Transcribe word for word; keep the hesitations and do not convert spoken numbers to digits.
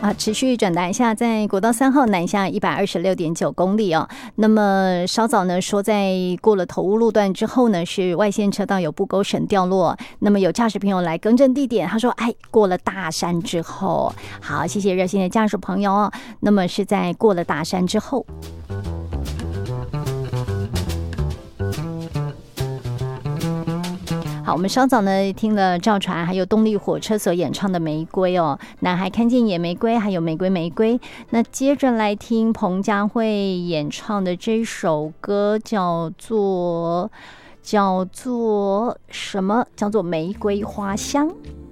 啊，持续转达一下，在国道三号南下一百二十六点九公里哦。那么稍早呢说，在过了头屋路段之后呢，是外线车道有布钩绳掉落。那么有驾驶朋友来更正地点，他说：“哎，过了大山之后。”好，谢谢热心的驾驶朋友哦。那么是在过了大山之后。好，我们稍早呢听了赵传还有动力火车所演唱的《玫瑰》哦，男孩看见野玫瑰，还有玫瑰玫瑰。那接着来听彭佳慧演唱的这首歌，叫做叫做什么？叫做《玫瑰花香》。